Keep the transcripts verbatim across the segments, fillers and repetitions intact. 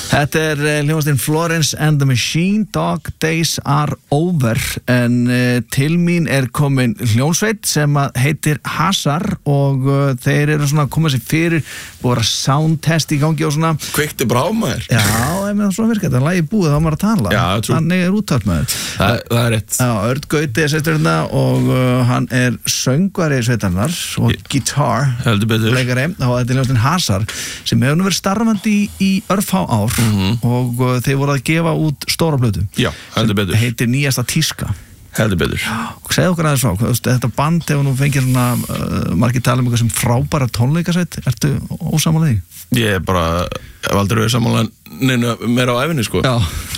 Þetta er uh, hljómsveitin Florence and the Machine, Dog Days Are Over, en uh, til mín er komin hljómsveit sem að heitir Hasar og uh, þeir eru svona að koma sér fyrir, búið að soundtest í gangi og svona. Kveikti brá maður. Já, ég með það svona virkað, það er lagi búið, þá maður að tala. Já, trú. Þannig er úttalt maður. Það, það er rétt. Já, Örn Gauti er sestur hérna og uh, hann er söngvari sveitarnar og Ég- guitar Heldur betur. leikari og þetta er hljómsveitin Hasar sem hefur nú verið starfandi í, í örfá ár og uh, þeir voru að gefa út stóra plötu. Já, heldur betur. Heitir Nýjasta tíska. Heldur betur. Og segðu okkur aðeins frá, hvað, þú veist, þetta band hefur nú fengið svona uh, margir tala um eitthvað sem frábæra tónleikasveit. Ertu ósammála því? Ég er bara, ég hef aldrei verið sammála neina meira á æfinni, sko. Já.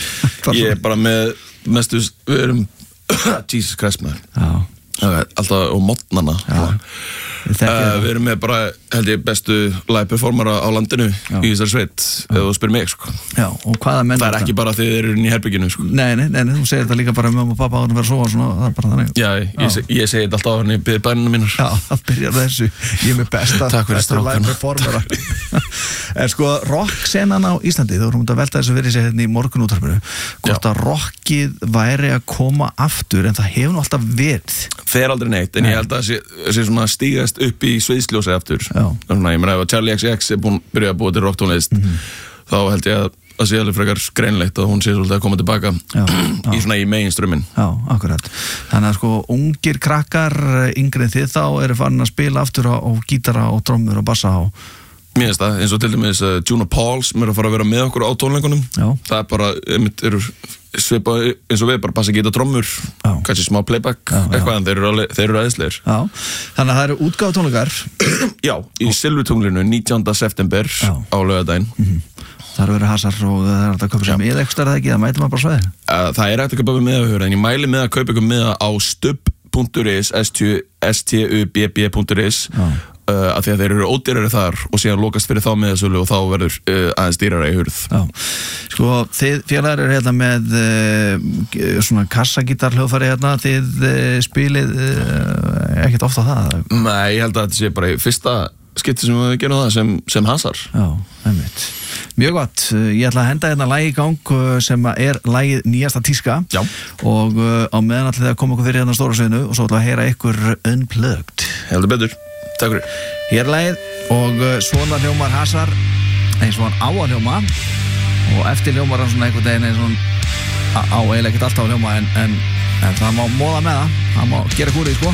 Ég er bara með mestu, við erum, Jesus Christ, maður. Já. Það er alltaf á mótnana. Já. Ég þekki Uh, það. við erum með bara, held ég, bestu live performera á landinu Já. í þessari sveit, ef þú spyrir mig, sko. Já, og hvaða menn Það er ekki bara því þið eru inn í herbygginu, sko. Nei, nei, nei, nei, þú segir þetta líka bara um mamma og pappa áður en að vera að sofa og svona, það er bara þannig. Já, ég, ég, seg- ég segi þetta alltaf á henni byrði bænina mínar. Já, það byrjar þessu. Ég er með besta, Takk fyrir besta live strákana. performera. En sko, rock-senan á Íslandi, þú vorum að velta þessu fyrir sig hérna í morgunútvarpinu, hvort Já. að rockið væri að koma aftur, en það hefur nú alltaf verið. Fer aldrei neitt, en Nei. ég held að það sé, sé svona stígast upp í sviðsljósi aftur. Já. Svona, ég meina, ef að Charlie X C X er búin að byrja að búa til rocktónlist, þá held ég að það sé alveg frekar greinlegt að hún sé svolítið að koma tilbaka Já, í svona í mainströmmin. Já, akkurat. Þannig að sko, ungir krakkar, yngri en þið þá, eru farin að spila aftur á, á gítara og trommur og bassa og... Mér finnst það, eins og til dæmis uh, Juno Paul sem er að fara að vera með okkur á tónleikunum. Já. Það er bara, einmitt, eru svipa eins og við, bara bassa gítar trommur, Já. kannski smá playback, Já, já. eitthvað, en þeir eru, alveg- þeir eru aðeinslegir. Já, þannig að það eru útgáfa tónleikar. Já, í Silfurtunglinu, nítjánda september Já. á laugardaginn. Það eru verið Hasar og það er að köpa sér með eitthvað stærð ekki, það mæti maður bara svæði. Uh, það er hægt að kaupa með miðahöfur, en ég mæli með að kaupa ykkur miða á stubb punktur is, s t u b b punktur is, Já. uh, af því að þeir eru ódýrari þar og síðan lokast fyrir þá miðasölu og þá verður uh, aðeins dýrara í hurð. Já, sko, þið félagar eru hérna með uh, svona kassagítar hljóðfæri hérna, þið uh, spilið uh, ekkert ofta það. Nei, ég held að þetta sé bara í fyrsta skipti sem við gerum það sem, sem Hasar. Já, einmitt. Mjög gott, Uh, ég ætla að henda hérna lagi í gang uh, sem er lagið Nýjasta tíska. Já. Og uh, á meðan ætla þið að koma okkur fyrir hérna á stóra sviðinu og svo ætla að heyra ykkur Unplugged. Heldur betur. Takk fyrir. Hér er lagið og uh, svona hljómar Hasar eins og hann á að hljóma og eftir hljómar hann svona einhvern veginn eins og hann á eiginlega ekkert alltaf að hljóma en, en, en það má móða með það, það má gera kúrið sko.